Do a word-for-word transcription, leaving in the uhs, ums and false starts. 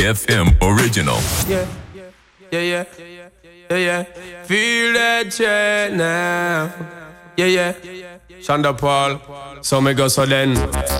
F M original. Yeah, yeah, yeah, yeah, yeah. Feel that chain now. Yeah, yeah. Shonda Paul, so me go so then.